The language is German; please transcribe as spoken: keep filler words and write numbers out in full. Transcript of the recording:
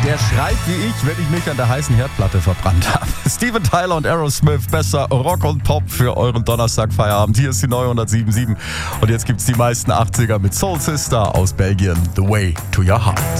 der schreit wie ich, wenn ich mich an der heißen Herdplatte verbrannt habe. Steven Tyler und Aerosmith, besser Rock und Pop für euren Donnerstag-Feierabend. Hier ist die neue hundertsieben Komma sieben. Und jetzt gibt's die meisten achtziger mit Soul Sister aus Belgien. The Way to Your Heart.